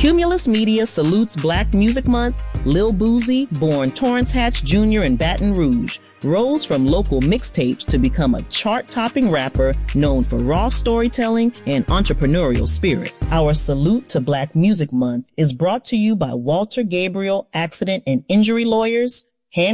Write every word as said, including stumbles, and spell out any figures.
Cumulus Media salutes Black Music Month. Lil Boozy, born Torrance Hatch Junior in Baton Rouge, rose from local mixtapes to become a chart-topping rapper known for raw storytelling and entrepreneurial spirit. Our salute to Black Music Month is brought to you by Walter Gabriel Accident and Injury Lawyers,